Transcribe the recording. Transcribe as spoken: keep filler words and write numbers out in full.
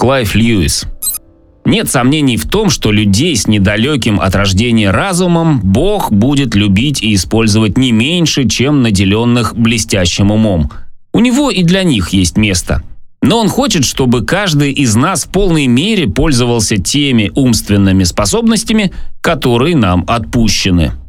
Клайв Льюис. Нет сомнений в том, что людей с недалеким от рождения разумом Бог будет любить и использовать не меньше, чем наделенных блестящим умом. У него и для них есть место. Но он хочет, чтобы каждый из нас в полной мере пользовался теми умственными способностями, которые нам отпущены.